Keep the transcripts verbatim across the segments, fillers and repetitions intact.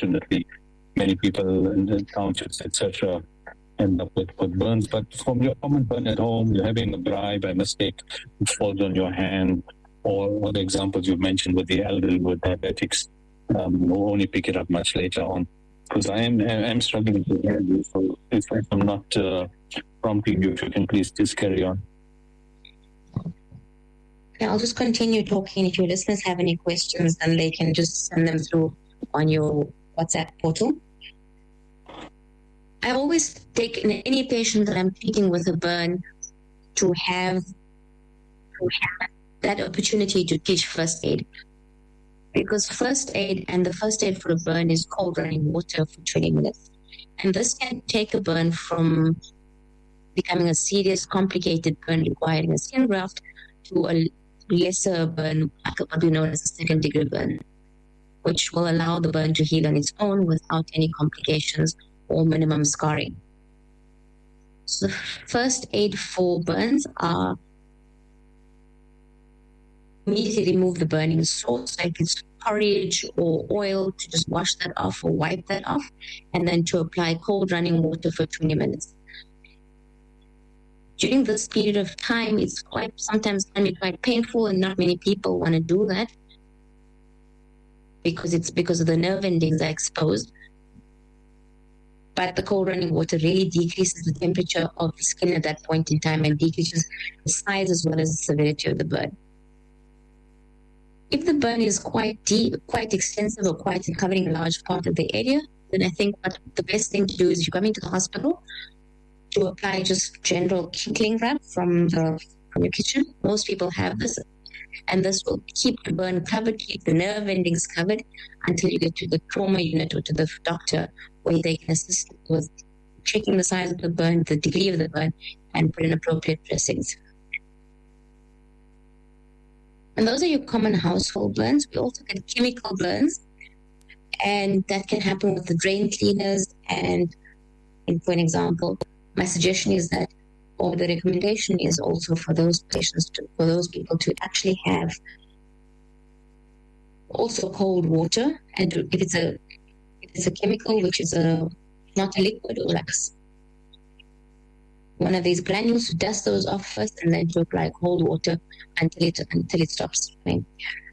unfortunately, many people in the townships, et cetera, end up with, with burns. But from your common burn at home, you're having a braai by mistake, it falls on your hand, or, or the examples you mentioned with the elderly, with diabetics, um, will only pick it up much later on. Because I am I am struggling to hear you, so if I'm not uh, prompting you, if you can please just carry on. Okay, I'll just continue talking. If your listeners have any questions, then they can just send them through on your WhatsApp portal. I always take any patient that I'm treating with a burn to have, to have that opportunity to teach first aid. Because first aid and the first aid for a burn is cold running water for twenty minutes. And this can take a burn from becoming a serious, complicated burn requiring a skin graft to a lesser burn, what we know as a second degree burn, which will allow the burn to heal on its own without any complications or minimum scarring. So first aid for burns are immediately remove the burning source, like it's porridge or oil, to just wash that off or wipe that off, and then to apply cold running water for twenty minutes. During this period of time, it's quite sometimes can be quite painful, and not many people want to do that because it's because of the nerve endings are exposed. But the cold running water really decreases the temperature of the skin at that point in time and decreases the size as well as the severity of the burn. If the burn is quite deep, quite extensive, or quite covering a large part of the area, then I think what the best thing to do is you come into the hospital to apply just general cling wrap from the from your kitchen. Most people have this, and this will keep the burn covered, keep the nerve endings covered until you get to the trauma unit or to the doctor, where they can assist with checking the size of the burn, the degree of the burn, and put in appropriate dressings. And those are your common household burns. We also get chemical burns, and that can happen with the drain cleaners. And, and for an example, my suggestion is that, or the recommendation is also for those patients, to, for those people to actually have also cold water. And if it's a if it's a chemical, which is a not a liquid or like one of these granules, to dust those off first, and then to apply cold water until it until it stops swelling.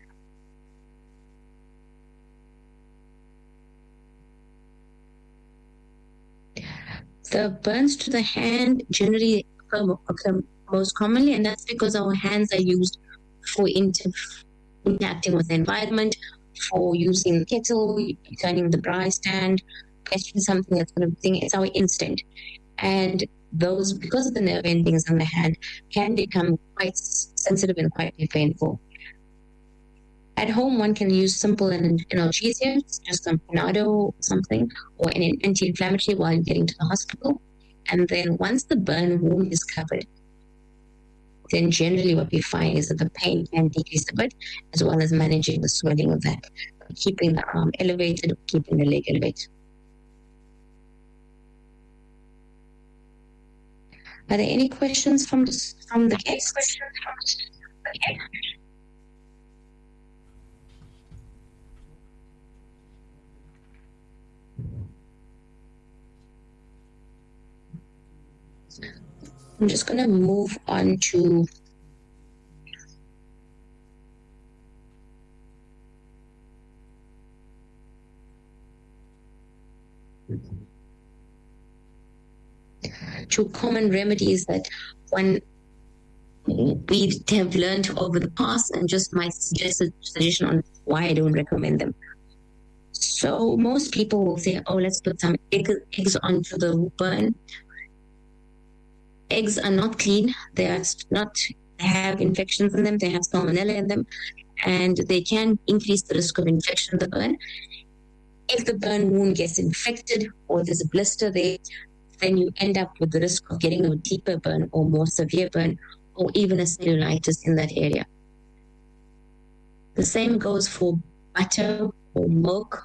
The burns to the hand generally occur, occur most commonly, and that's because our hands are used for inter- interacting with the environment, for using the kettle, turning the braai stand, catching something, that sort of thing. It's our instinct. And those, because of the nerve endings on the hand, can become quite sensitive and quite painful. At home, one can use simple analgesia, just some Panado or something, or an anti-inflammatory while getting to the hospital. And then once the burn wound is covered, then generally what we find is that the pain can decrease a bit, as well as managing the swelling of that, keeping the arm elevated, keeping the leg elevated. Are there any questions from the, from the case? Questions from the case? I'm just going to move on to to common remedies that one we have learned over the past, and just my suggested suggestion on why I don't recommend them. So most people will say, oh, let's put some egg, eggs onto the burn. Eggs are not clean. They are not, they have infections in them. They have salmonella in them, and they can increase the risk of infection of the burn. If the burn wound gets infected or there's a blister there, then you end up with the risk of getting a deeper burn or more severe burn, or even a cellulitis in that area. The same goes for butter or milk,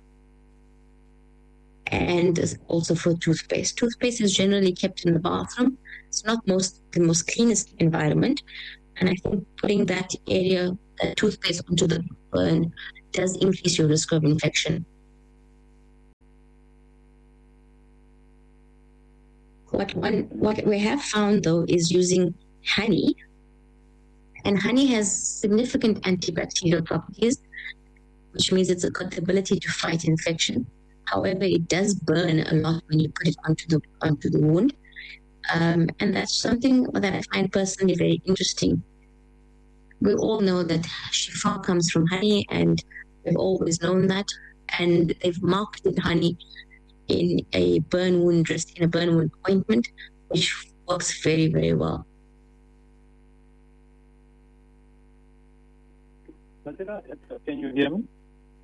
and also for toothpaste. Toothpaste is generally kept in the bathroom. It's not most the most cleanest environment, and I think putting that area, that toothpaste onto the burn, does increase your risk of infection. what one what we have found though is using honey, and honey has significant antibacterial properties, which means it's got the ability to fight infection. However, it does burn a lot when you put it onto the onto the wound, um, and that's something that I find personally very interesting. We all know that Shifa comes from honey, and we've always known that. And they've marketed honey in a burn wound dressed in a burn wound ointment, which works very, very well. Can you hear me?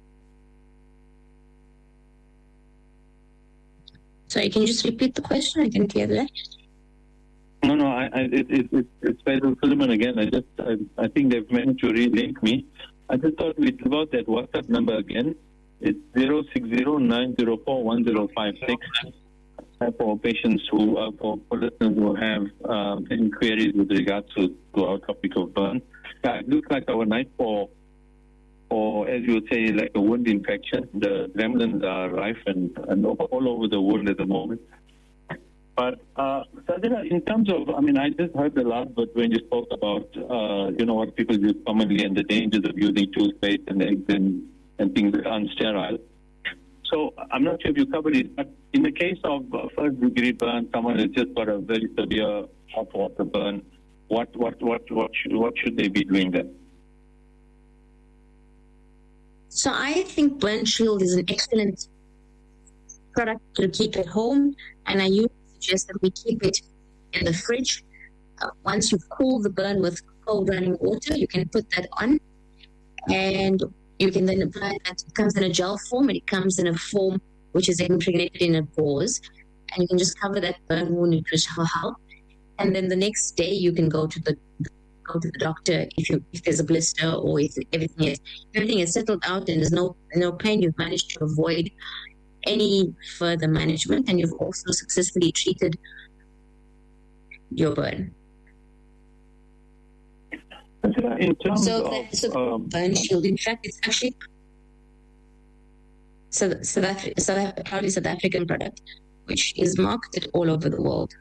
Sorry, can you just repeat the question? I didn't hear that. No, no, I, I, it, it, it, it's Faisal Suleiman again. I just, I, I think they've managed to relink me. I just thought we'd give out that WhatsApp number again. It's zero six zero nine zero four one zero five six for patients who, uh, for, for listeners who have um, any queries with regard to, to our topic of burn. Yeah, it looks like our night for, or as you would say, like a wound infection. The gremlins are rife and, and all over the world at the moment. But, uh, Sajida, in terms of, I mean, I just heard the last bit when you spoke about, uh, you know, what people use commonly and the dangers of using toothpaste and eggs and, and things that are unsterile. So I'm not sure if you covered it, but in the case of uh, first degree burn, someone has just got a very severe hot water burn, what, what, what, what, should, what should they be doing then? So I think Burn Shield is an excellent product to keep at home, and I usually suggest that we keep it in the fridge. Uh, once you've cooled the burn with cold running water, you can put that on, and you can then apply that. It comes in a gel form, and it comes in a form which is impregnated in a gauze, and you can just cover that burn wound with help. And then the next day, you can go to the go to the doctor if you if there's a blister or if everything is if everything is settled out and there's no no pain. You've managed to avoid any further management, and you've also successfully treated your burn. In terms so of, that's a um, Burn Shield. In fact, it's actually South, South, Af- South, Af- proudly South African product, which is marketed all over the world.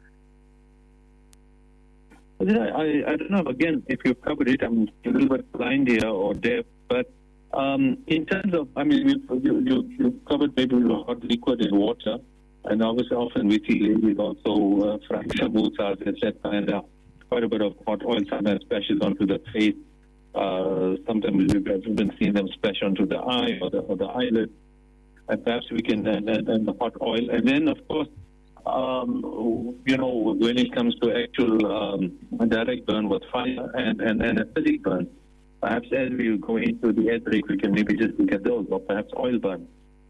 I, I don't know, again, if you've covered it, I'm a little bit blind here or deaf, but um, in terms of, I mean, you, you, you've covered maybe hot liquid and water, and obviously often we see ladies also uh, frying samosas, et cetera, and uh, quite a bit of hot oil sometimes splashes onto the face. Uh, sometimes we've even seen them splash onto the eye or the, or the eyelid, and perhaps we can, and, and, and the hot oil. And then, of course, Um, you know, when it comes to actual um, direct burn with fire and, and, and acidic burn, perhaps as we go into the air break, we can maybe just look at those, or perhaps oil burn.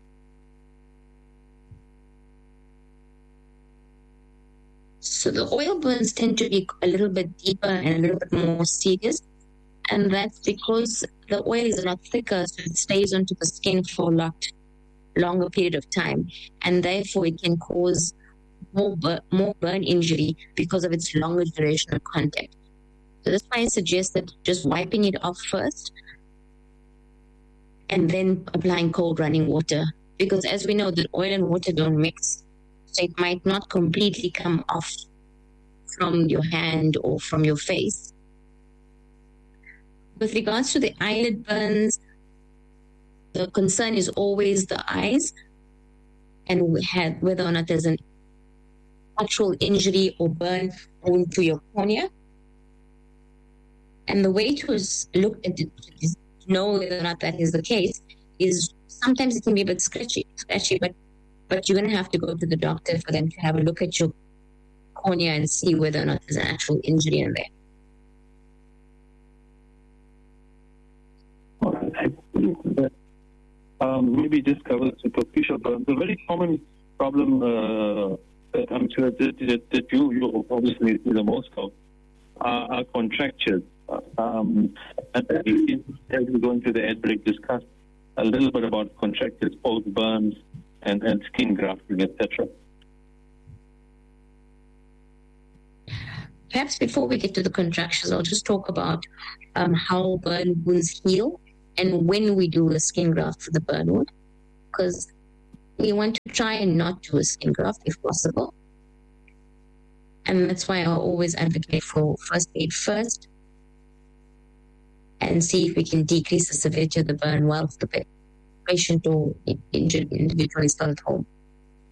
So the oil burns tend to be a little bit deeper and a little bit more serious, and that's because the oil is a lot thicker, so it stays onto the skin for a lot longer period of time, and therefore it can cause more burn, more burn injury because of its longer duration of contact. So that's why I suggest that just wiping it off first and then applying cold running water, because as we know that oil and water don't mix, so it might not completely come off from your hand or from your face. With regards to the eyelid burns, the concern is always the eyes and we had whether or not there's an actual injury or burn going to your cornea. And the way to look at it, to know whether or not that is the case, is sometimes it can be a bit scratchy, scratchy, but but you're going to have to go to the doctor for them to have a look at your cornea and see whether or not there's an actual injury in there. All right. Um, maybe just cover superficial burns. A very common problem. Uh, that I'm sure that, that, that you, you obviously see the most of are, are contractures. Um, and as we go into the ad break, discuss a little bit about contractures, post burns, and, and skin grafting, et cetera. Perhaps before we get to the contractures, I'll just talk about um, how burn wounds heal and when we do a skin graft for the burn wound, because we want to try and not do a skin graft if possible. And that's why I always advocate for first aid first and see if we can decrease the severity of the burn whilst the patient or injured individual is still at home.